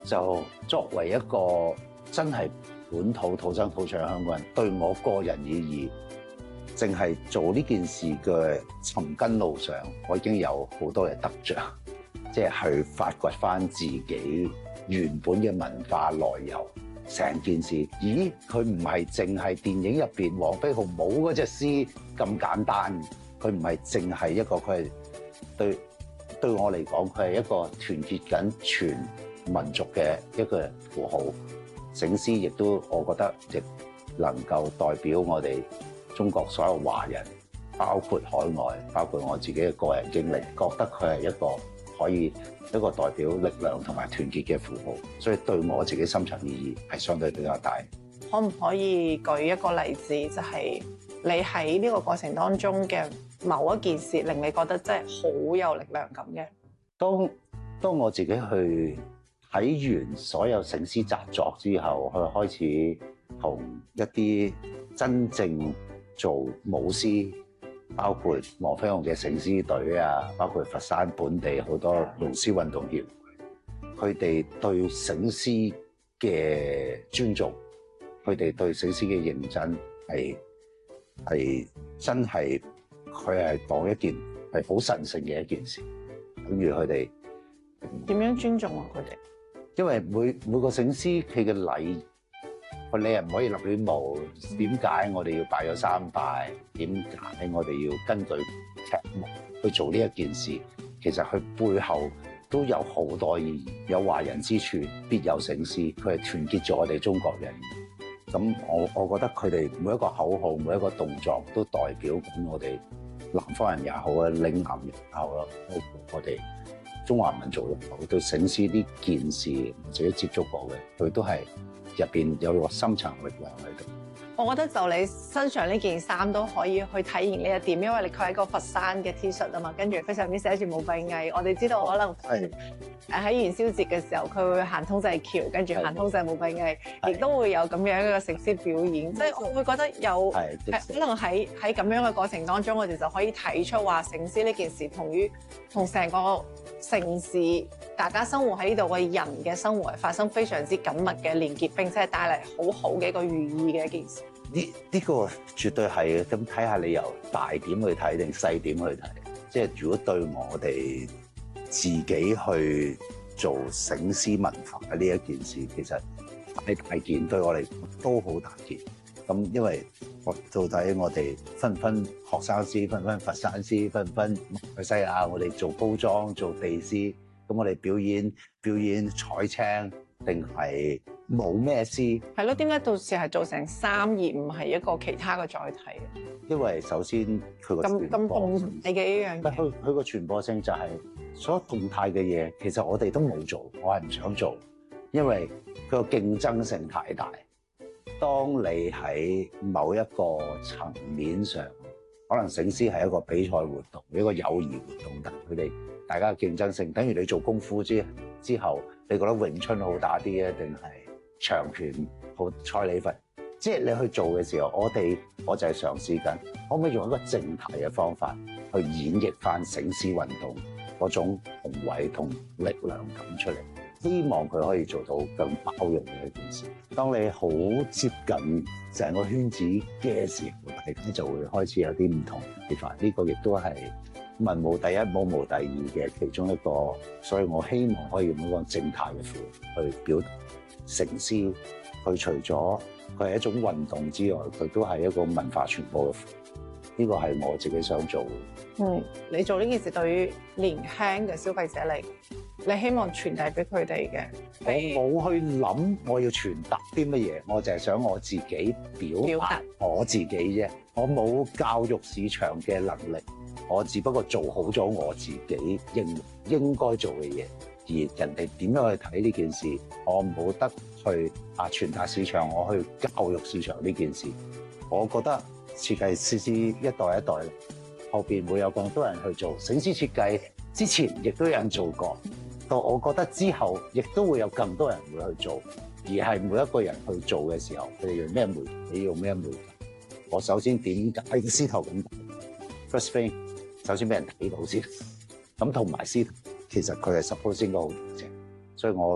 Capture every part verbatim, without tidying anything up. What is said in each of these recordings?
就作為一個真係本土土生土長嘅香港人，對我個人而言，淨係做呢件事嘅尋根路上，我已經有好多嘅得着，即係去發掘翻自己原本嘅文化來由。成件事，咦？佢唔係淨係電影入邊黃飛鴻舞嗰隻獅咁簡單，佢唔係淨係一個，佢係對對我嚟講，佢係一個團結緊全民族嘅一個符號。醒獅亦都，我覺得亦能夠代表我哋中國所有華人，包括海外，包括我自己嘅個人經歷，覺得佢係一個可以一個代表力量同埋團結嘅符號，所以對我自己深層意義係相對比較大。 可唔可以舉一個例子，就係你喺呢個過程當中嘅某一件事，令你覺得真係好有力量感嘅？ 當當我自己去睇完所有醒獅習作之後，去開始同一啲真正做舞獅，包括黃飛鴻嘅醒獅隊啊，包括佛山本地好多龍獅運動協會，佢哋對醒獅嘅尊重，佢哋對醒獅嘅認真係係真係，佢係講一件係好神聖嘅一件事。等於佢哋點樣尊重啊？佢哋因為每每個醒獅佢嘅禮，你係唔可以立亂舞。點解我哋要拜咗三拜？點解我哋要根據劇目去做呢一件事？其實佢背後都有好多意義。有華人之處，必有醒獅。佢係團結咗我哋中國人。咁我我覺得佢哋每一個口號、每一個動作都代表緊我哋南方人也好啊，嶺南人也好啦，我哋中華民族也好，對醒獅呢件事自己接觸過嘅，佢都係入邊有個深層力量喺度。 我覺得就你身上呢件衫都可以去體現呢一點，因為你佢係一個佛山嘅 T 恤啊嘛，跟住佢上面寫住武閉翳。我哋知道可能誒喺元宵節嘅時候，佢會行通濟橋，跟住行通濟武閉翳，亦都會有咁樣一個醒獅表演。即係我會覺得有可能喺喺咁樣嘅過程當中，我哋就可以睇出話醒獅呢件事同於同成個城市大家生活喺呢度嘅人嘅生活係發生非常之緊密嘅連結，並且係帶嚟好好嘅一個寓意嘅一件事。 呢呢個絕對係嘅，咁睇下你由大點去睇定細點去睇。即係如果對我哋自己去做醒獅文化嘅呢一件事，其實係大件，對我哋都好大件。咁因為我到底我哋分唔分學生獅，分唔分佛山獅，分唔分馬來西亞，我哋做高裝做地獅，咁我哋表演表演彩青定係冇咩獅？係咯，點解到時係做成衫而唔係一個其他嘅載體？ 因為首先佢個咁咁動態嘅一樣嘢， 佢佢個傳播性就係所有動態嘅嘢，其實我哋都冇做，我係唔想做，因為佢個競爭性太大。當你喺某一個層面上，可能醒獅係一個比賽活動，一個友誼活動，但佢哋大家嘅競爭性，等於你做功夫之之後，你覺得詠春好打啲啊，定係長拳好蔡李佛？即係你去做嘅時候，我哋我就係嘗試緊，可唔可以用一個正題嘅方法去演繹翻醒獅運動嗰種宏偉同力量感出嚟？希望佢可以做到更包容嘅一件事。當你好接近成個圈子嘅時候，大家就會開始有啲唔同嘅睇法。呢個亦都係文無第一，武無第二嘅其中一個。所以我希望可以用一個正態嘅符去表達醒獅。佢除咗佢係一種運動之外，佢都係一個文化傳播嘅符。呢個係我自己想做嘅。 嗯，你做呢件事對於年輕嘅消費者嚟，你希望傳遞俾佢哋嘅？ 我冇去諗我要傳達啲乜嘢，我就係想我自己表達我自己啫。我冇教育市場嘅能力，我只不過做好咗我自己應應該做嘅嘢。而人哋點樣去睇呢件事，我冇得去啊傳達市場，我去教育市場呢件事。我覺得設計師師一代一代，後邊會有更多人去做醒獅設計。之前亦都有人做過，到我覺得之後亦都會有更多人會去做。而係每一個人去做嘅時候，佢哋用咩媒體，用咩媒體？我首先點解個獅頭咁大 ？First thing，首先俾人睇到先。咁同埋獅頭，其實佢係 suppose 應該好大隻，所以我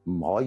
唔可以。